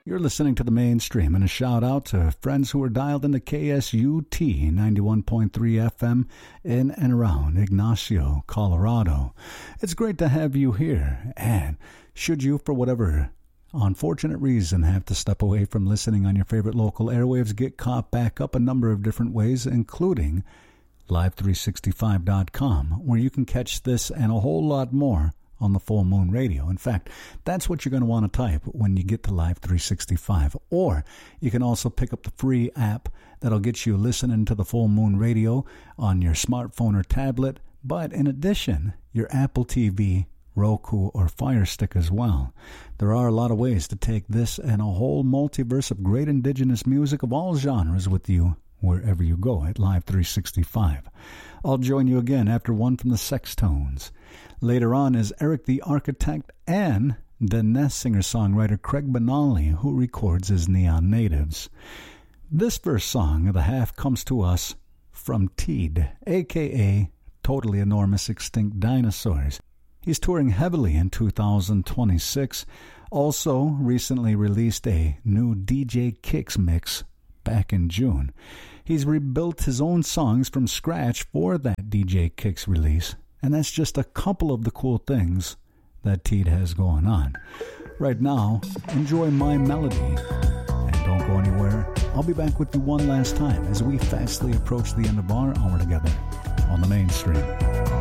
You're listening to the Mainstream, and a shout out to friends who are dialed into KSUT 91.3 FM in and around Ignacio, Colorado. It's great to have you here, and should you, for whatever unfortunate reason, have to step away from listening on your favorite local airwaves, get caught back up a number of different ways, including Live365.com, where you can catch this and a whole lot more on the Full Moon Radio. In fact, that's what you're going to want to type when you get to Live 365. Or you can also pick up the free app that'll get you listening to the Full Moon Radio on your smartphone or tablet. But in addition, your Apple TV, Roku, or Fire Stick as well. There are a lot of ways to take this and a whole multiverse of great indigenous music of all genres with you wherever you go at Live 365. I'll join you again after one from the Sextones. Later on is Eric the Architect and the Nest singer-songwriter Craig Benally, who records as Neon Natives. This first song of the half comes to us from Teed, a.k.a. Totally Enormous Extinct Dinosaurs. He's touring heavily in 2026. Also, recently released a new DJ Kicks mix back in June. He's rebuilt his own songs from scratch for that DJ Kicks release, and that's just a couple of the cool things that Teed has going on. Right now, enjoy My Melody, and don't go anywhere. I'll be back with you one last time as we fastly approach the end of our hour together on the Mainstream.